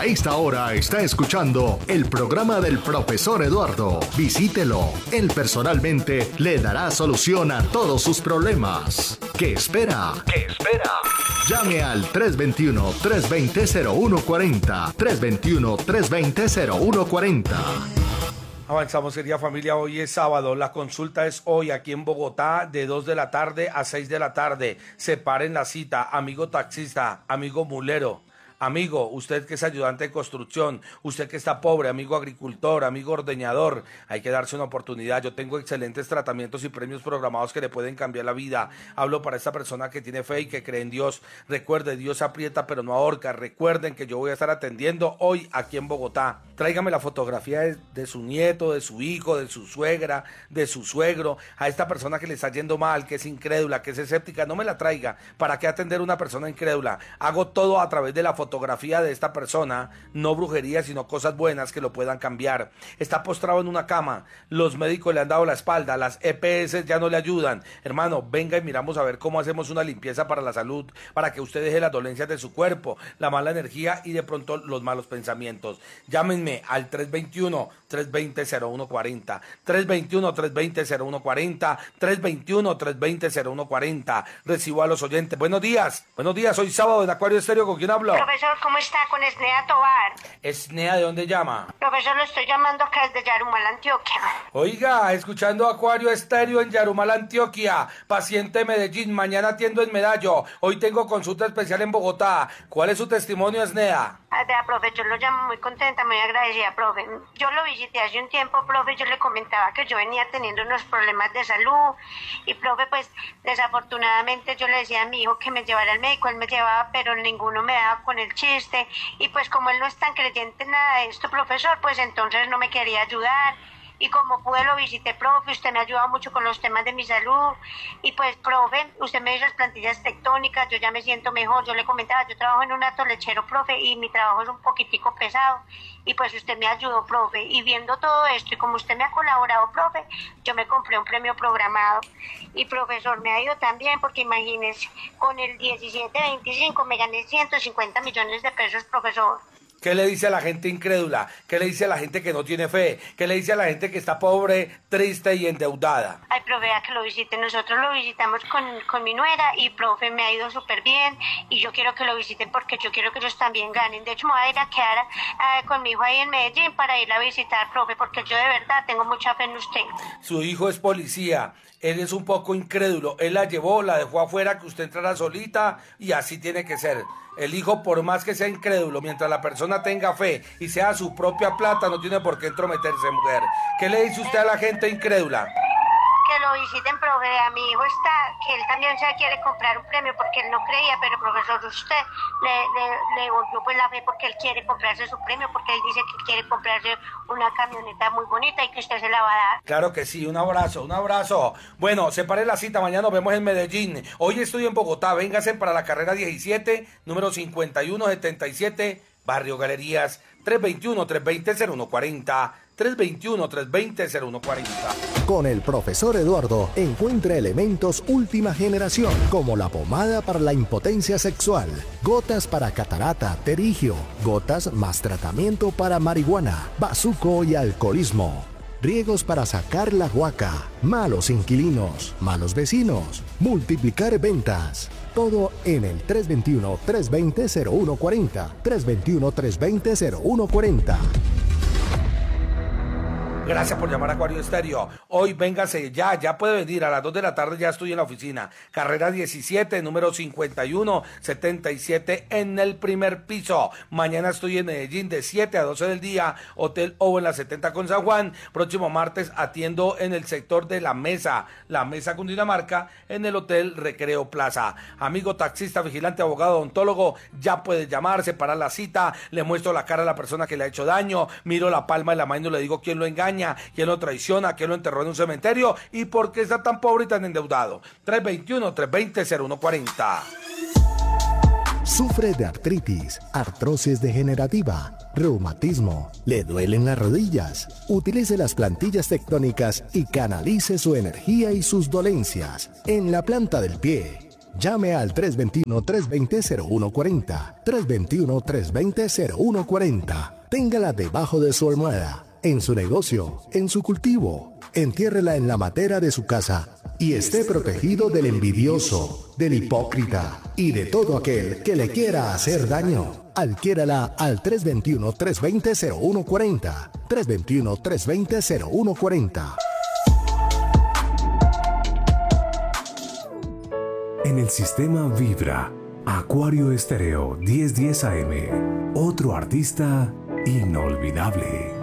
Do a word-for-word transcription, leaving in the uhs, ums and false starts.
A esta hora está escuchando el programa del profesor Eduardo. Visítelo. Él personalmente le dará solución a todos sus problemas. ¿Qué espera? ¿Qué espera? Llame al tres dos uno, tres dos cero, cero uno cuatro cero, tres dos uno, tres dos cero, cero uno cuatro cero. Avanzamos, querida familia, hoy es sábado, la consulta es hoy aquí en Bogotá de dos de la tarde a seis de la tarde. Separen la cita, amigo taxista, amigo mulero. Amigo, usted que es ayudante de construcción, usted que está pobre, amigo agricultor, amigo ordeñador, hay que darse una oportunidad. Yo tengo excelentes tratamientos y premios programados que le pueden cambiar la vida. Hablo para esta persona que tiene fe y que cree en Dios. Recuerde, Dios aprieta pero no ahorca. Recuerden que yo voy a estar atendiendo hoy aquí en Bogotá. Tráigame la fotografía de, de su nieto, de su hijo, de su suegra, de su suegro. A esta persona que le está yendo mal, que es incrédula, que es escéptica, no me la traiga. ¿Para qué atender a una persona incrédula? Hago todo a través de la fotografía. fotografía de esta persona, no brujería, sino cosas buenas que lo puedan cambiar. Está postrado en una cama, los médicos le han dado la espalda, las E P S ya no le ayudan. Hermano, venga y miramos a ver cómo hacemos una limpieza para la salud, para que usted deje las dolencias de su cuerpo, la mala energía y de pronto los malos pensamientos. Llámenme al tres dos uno, tres dos cero, cero uno cuatro cero, tres dos uno, tres dos cero, cero uno cuatro cero, tres dos uno, tres dos cero, cero uno cuatro cero. Recibo a los oyentes. Buenos días, buenos días, hoy sábado en Acuario Estéreo, ¿con quién hablo? Profesor, ¿cómo está? Con Esnea Tobar. Esnea, ¿de dónde llama? Profesor, lo estoy llamando acá desde Yarumal, Antioquia. Oiga, escuchando Acuario Estéreo en Yarumal, Antioquia. Paciente de Medellín, mañana atiendo en Medallo. Hoy tengo consulta especial en Bogotá. ¿Cuál es su testimonio, Esnea? Ah, vea, profe, yo lo llamo muy contenta, muy agradecida, profe. Yo lo visité hace un tiempo, profe, yo le comentaba que yo venía teniendo unos problemas de salud y, profe, pues, desafortunadamente yo le decía a mi hijo que me llevara al médico, él me llevaba, pero ninguno me daba con el chiste y, pues, como él no es tan creyente en nada de esto, profesor, pues, entonces no me quería ayudar. Y como pude lo visité, profe, usted me ha ayudado mucho con los temas de mi salud y pues, profe, usted me hizo las plantillas tectónicas, yo ya me siento mejor. Yo le comentaba, yo trabajo en un hato lechero, profe, y mi trabajo es un poquitico pesado y pues usted me ayudó, profe, y viendo todo esto y como usted me ha colaborado, profe, yo me compré un premio programado y, profesor, me ha ido tan bien porque imagínese, con el diecisiete veinticinco me gané ciento cincuenta millones de pesos, profesor. ¿Qué le dice a la gente incrédula? ¿Qué le dice a la gente que no tiene fe? ¿Qué le dice a la gente que está pobre, triste y endeudada? Ay, profe, a que lo visite. Nosotros lo visitamos con, con mi nuera y, profe, me ha ido súper bien y yo quiero que lo visiten porque yo quiero que ellos también ganen. De hecho, me voy a ir a quedar uh, con mi hijo ahí en Medellín para ir a visitar, profe, porque yo de verdad tengo mucha fe en usted. Su hijo es policía. Él es un poco incrédulo. Él la llevó, la dejó afuera, que usted entrara solita y así tiene que ser. El hijo, por más que sea incrédulo, mientras la persona tenga fe y sea su propia plata, no tiene por qué entrometerse, mujer. ¿Qué le dice usted a la gente incrédula? Que lo visiten, profe. A mi hijo está, que él también se quiere comprar un premio porque él no creía, pero, profesor, usted le, le, le volvió pues la fe porque él quiere comprarse su premio, porque él dice que quiere comprarse una camioneta muy bonita y que usted se la va a dar. Claro que sí, un abrazo, un abrazo. Bueno, separe la cita, mañana nos vemos en Medellín. Hoy estoy en Bogotá, véngase para la carrera diecisiete, número cincuenta y uno setenta y siete, Barrio Galerías, tres dos uno, tres dos cero, cero uno cuatro cero, tres dos uno, tres dos cero, cero uno cuatro cero. Con el profesor Eduardo encuentra elementos última generación como la pomada para la impotencia sexual, gotas para catarata, terigio, gotas más tratamiento para marihuana, bazuco y alcoholismo, riegos para sacar la guaca, malos inquilinos, malos vecinos, multiplicar ventas. Todo en el tres dos uno, tres dos cero, cero uno cuatro cero, tres dos uno, tres dos cero, cero uno cuatro cero. Gracias por llamar a Acuario Estéreo. Hoy véngase ya, ya puede venir a las dos de la tarde, ya estoy en la oficina. Carrera diecisiete, número cincuenta y uno setenta y siete en el primer piso. Mañana estoy en Medellín de siete a doce del día, Hotel O en la setenta con San Juan. Próximo martes atiendo en el sector de La Mesa, La Mesa Cundinamarca, en el Hotel Recreo Plaza. Amigo taxista, vigilante, abogado, odontólogo, ya puede llamar, separar la cita, le muestro la cara a la persona que le ha hecho daño, miro la palma de la mano y le digo quién lo engaña, quién lo traiciona, quién lo enterró en un cementerio y por qué está tan pobre y tan endeudado. tres dos uno, tres dos cero, cero uno cuatro cero. Sufre de artritis, artrosis degenerativa, reumatismo, le duelen las rodillas. Utilice las plantillas tectónicas y canalice su energía y sus dolencias en la planta del pie. Llame al tres dos uno, tres dos cero, cero uno cuatro cero, tres dos uno, tres dos cero, cero uno cuatro cero. Téngala debajo de su almohada, en su negocio, en su cultivo. Entiérrela en la matera de su casa y esté protegido del envidioso, del hipócrita y de todo aquel que le quiera hacer daño. Adquiérala al tres dos uno, tres dos cero, cero uno cuatro cero, tres dos uno, tres dos cero, cero uno cuatro cero. En el sistema vibra Acuario Estéreo diez diez A M. Otro artista inolvidable.